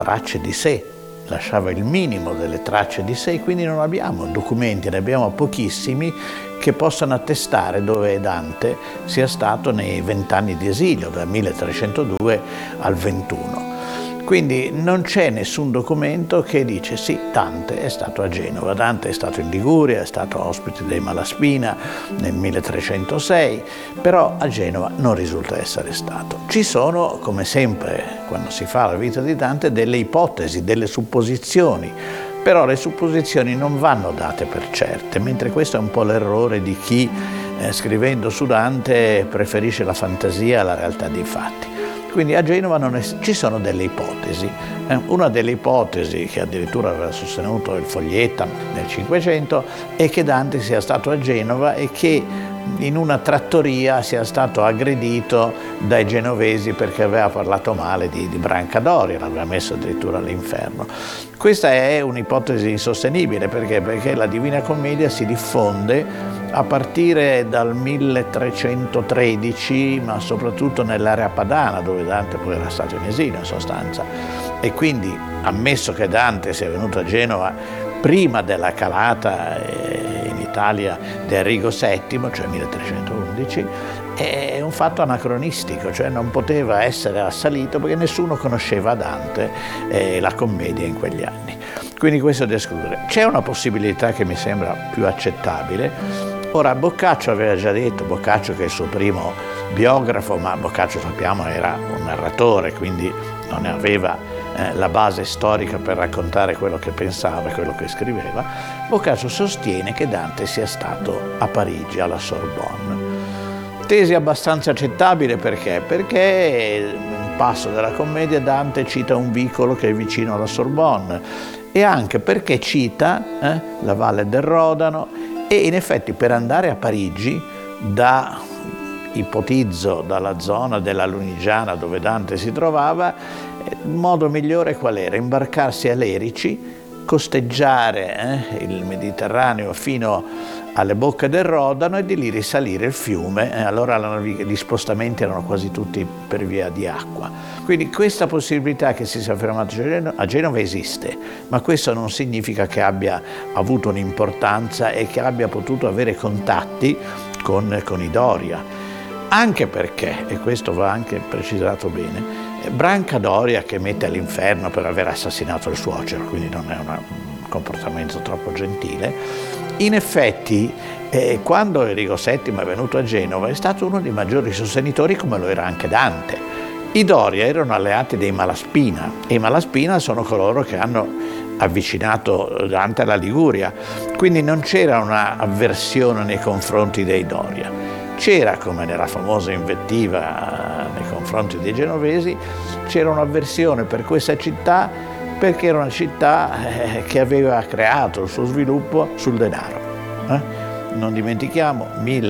tracce di sé, lasciava il minimo delle tracce di sé, quindi non abbiamo documenti, ne abbiamo pochissimi che possano attestare dove Dante sia stato nei 20 anni di esilio, dal 1302 al 21. Quindi non c'è nessun documento che dice sì, Dante è stato a Genova, Dante è stato in Liguria, è stato ospite dei Malaspina nel 1306, però a Genova non risulta essere stato. Ci sono, come sempre, quando si fa la vita di Dante, delle ipotesi, delle supposizioni, però le supposizioni non vanno date per certe, mentre questo è un po' l'errore di chi, scrivendo su Dante, preferisce la fantasia alla realtà dei fatti. Quindi a Genova ci sono delle ipotesi. Una delle ipotesi che addirittura aveva sostenuto il Foglietta nel Cinquecento è che Dante sia stato a Genova e che in una trattoria sia stato aggredito dai genovesi perché aveva parlato male di Brancadoria, l'aveva messo addirittura all'inferno. Questa è un'ipotesi insostenibile perché la Divina Commedia si diffonde a partire dal 1313, ma soprattutto nell'area padana, dove Dante poi era stato in esilio in sostanza. E quindi, ammesso che Dante sia venuto a Genova prima della calata in Italia di Enrico VII, cioè 1311, è un fatto anacronistico, cioè non poteva essere assalito perché nessuno conosceva Dante e la commedia in quegli anni. Quindi questo è da escludere. C'è una possibilità che mi sembra più accettabile. Ora, Boccaccio aveva già detto, Boccaccio che è il suo primo biografo, ma Boccaccio sappiamo era un narratore, quindi non ne aveva la base storica per raccontare quello che pensava e quello che scriveva. Boccaccio sostiene che Dante sia stato a Parigi, alla Sorbonne. Tesi abbastanza accettabile perché? Perché in un passo della commedia Dante cita un vicolo che è vicino alla Sorbonne e anche perché cita la Valle del Rodano. E in effetti per andare a Parigi, ipotizzo dalla zona della Lunigiana dove Dante si trovava, il modo migliore qual era? Imbarcarsi a Lerici, costeggiare il Mediterraneo fino alle bocche del Rodano e di lì risalire il fiume. Allora gli spostamenti erano quasi tutti per via di acqua. Quindi questa possibilità che si sia fermato a Genova esiste, ma questo non significa che abbia avuto un'importanza e che abbia potuto avere contatti con i Doria. Anche perché, e questo va anche precisato bene, Brancadoria che mette all'inferno per aver assassinato il suocero, quindi non è un comportamento troppo gentile, in effetti quando Enrico VII è venuto a Genova è stato uno dei maggiori sostenitori, come lo era anche Dante. I Doria erano alleati dei Malaspina e i Malaspina sono coloro che hanno avvicinato Dante alla Liguria, quindi non c'era una avversione nei confronti dei Doria. C'era, come nella famosa invettiva nei confronti dei genovesi, c'era un'avversione per questa città perché era una città che aveva creato il suo sviluppo sul denaro. Non dimentichiamo,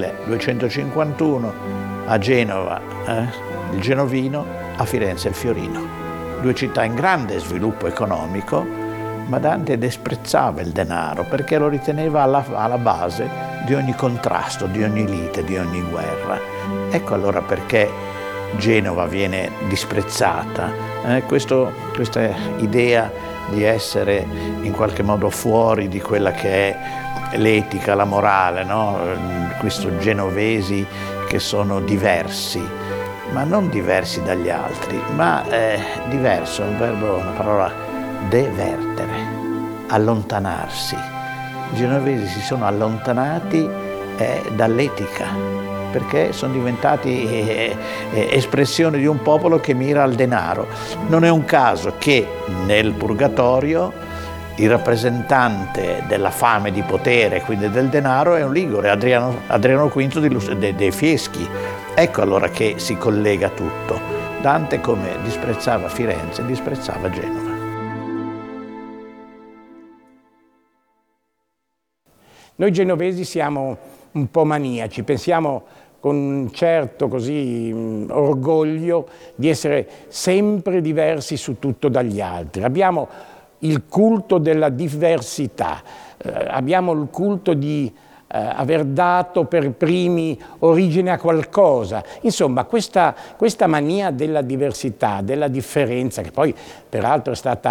1251 a Genova il genovino, a Firenze il fiorino. Due città in grande sviluppo economico, ma Dante disprezzava il denaro perché lo riteneva alla base di ogni contrasto, di ogni lite, di ogni guerra. Ecco allora perché Genova viene disprezzata. Questa idea di essere in qualche modo fuori di quella che è l'etica, la morale, no? Questi genovesi che sono diversi, ma non diversi dagli altri, ma diverso, è un verbo, una parola, devertere, allontanarsi. I genovesi si sono allontanati dall'etica, perché sono diventati espressione di un popolo che mira al denaro. Non è un caso che nel Purgatorio il rappresentante della fame di potere, quindi del denaro, è un ligure, Adriano V dei Fieschi. Ecco allora che si collega tutto. Dante, come disprezzava Firenze, disprezzava Genova. Noi genovesi siamo un po' maniaci, pensiamo con un certo orgoglio di essere sempre diversi su tutto dagli altri. Abbiamo il culto della diversità, abbiamo il culto di aver dato per primi origine a qualcosa. Insomma, questa mania della diversità, della differenza, che poi peraltro è stata